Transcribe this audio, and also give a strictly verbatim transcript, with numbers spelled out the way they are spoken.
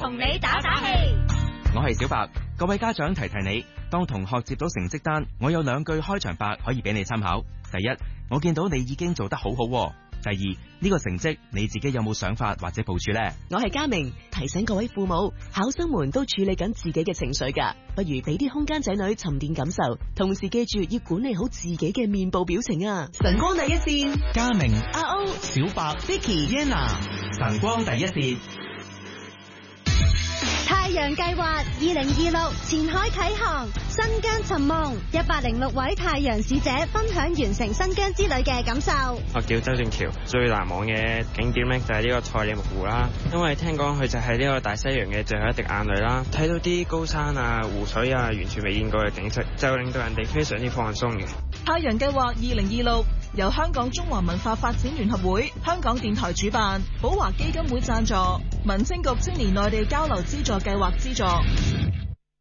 同你打打氣。 我係小白，各位家長提提你，當同學接到成績單，我有兩句開場白可以俾你參考。第一，我見到你已經做得好好。第二，呢個成績你自己有冇想法或者部署呢？ 我係嘉明，提醒各位父母，考生們都處理緊自己嘅情緒㗎，不如俾啲空間仔女沉澱感受，同時記住要管理好自己嘅面部表情啊！晨光第一線， 嘉明、 阿歐、 小白、 Vicky、 Yenna， 晨光第一線。 太陽計劃二零二六前海啟航，新疆尋夢，一百零六位太陽使者分享完成新疆之旅嘅感受。 我叫周正橋，最難忘嘅景點咧就係呢個賽里木湖啦，因為聽講佢就係呢個大西洋嘅最後一滴眼淚啦，睇到啲高山啊、湖水啊，完全未見過嘅景色，就令到人哋非常之放鬆嘅。 太陽計劃二零二六由香港中華文化發展聯合會、香港電台主辦，寶華基金會贊助，民政局青年內地交流資助計劃資助。